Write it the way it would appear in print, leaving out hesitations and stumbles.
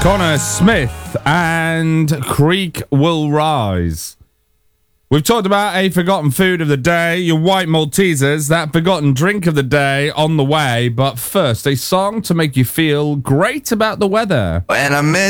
Connor Smith and Creek Will Rise. We've talked about a forgotten food of the day, your white Maltesers, that forgotten drink of the day on the way. But first, a song to make you feel great about the weather. When I met